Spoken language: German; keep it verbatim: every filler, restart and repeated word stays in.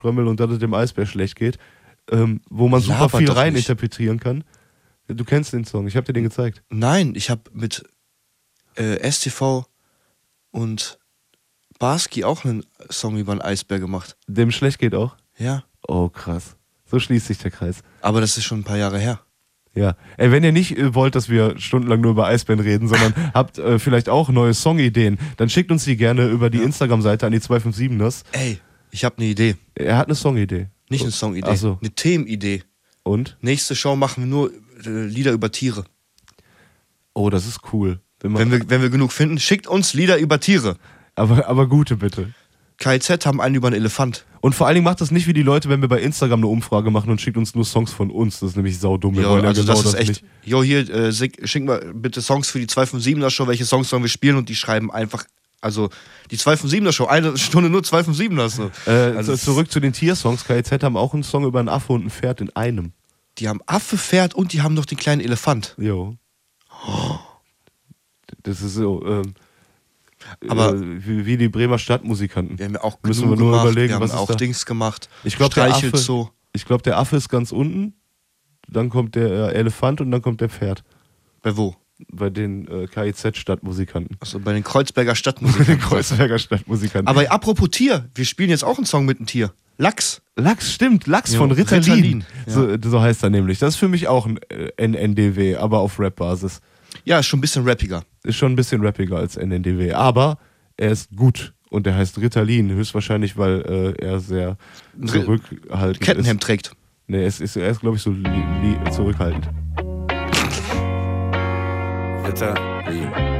Römmel und dass es dem Eisbär schlecht geht, ähm, wo man super Labert viel doch rein nicht. interpretieren kann. Du kennst den Song, ich habe dir den gezeigt. Nein, ich habe mit äh, S T V und Barski auch einen Song über einen Eisbär gemacht. Dem schlecht geht auch? Ja. Oh, krass. So schließt sich der Kreis. Aber das ist schon ein paar Jahre her. Ja. Ey, wenn ihr nicht äh, wollt, dass wir stundenlang nur über Eisbären reden, sondern habt äh, vielleicht auch neue Songideen, dann schickt uns die gerne über die Ja. Instagram-Seite an die zwei fünf sieben-ers. Ey, ich habe eine Idee. Er hat eine Songidee. Nicht eine Songidee, Ach so. eine Themenidee. Und? Nächste Show machen wir nur äh, Lieder über Tiere. Oh, das ist cool. Wenn man, Wenn wir, wenn wir genug finden, schickt uns Lieder über Tiere. aber, aber gute bitte. K I Z haben einen über einen Elefant. Und vor allen Dingen macht das nicht wie die Leute, wenn wir bei Instagram eine Umfrage machen und schickt uns nur Songs von uns. Das ist nämlich saudumm. Wir Jo, wollen ja also genau das ist das echt. nicht. Jo, hier, äh, schick, schick mal bitte Songs für die zwei fünf siebener Show. Welche Songs sollen wir spielen? Und die schreiben einfach, also die zwei fünf siebener Show, eine Stunde nur zwei fünf siebener. So. Äh, Also zu- zurück zu den Tiersongs. K I Z haben auch einen Song über einen Affe und ein Pferd in einem. Die haben Affe, Pferd und die haben noch den kleinen Elefant. Jo. Das ist so, ähm, Aber- äh, wie, wie die Bremer Stadtmusikanten. Wir haben ja auch Müssen genug wir nur gemacht. überlegen, wir haben was ist auch da? Dings gemacht. Ich glaube, der Affe, Streichelzoo. ich glaub, der Affe ist ganz unten, dann kommt der äh, Elefant und dann kommt der Pferd. Bei wo? Bei den äh, K I Z-Stadtmusikanten. Also bei den Kreuzberger Bei den Stadtmusikern. Kreuzberger Stadtmusikanten. Aber apropos Tier, wir spielen jetzt auch einen Song mit einem Tier. Lachs. Lachs, stimmt, Lachs Jo, von Ritalin. Ritalin, ja. So, so heißt er nämlich. Das ist für mich auch ein äh, N N D W, aber auf Rap-Basis. Ja, ist schon ein bisschen rappiger. Ist schon ein bisschen rappiger als N N D W, aber er ist gut und er heißt Ritalin, höchstwahrscheinlich, weil äh, er sehr zurückhaltend Kettenhemd ist. trägt. Nee, er ist, ist, er ist glaube ich, so li, li, zurückhaltend. Ritalin.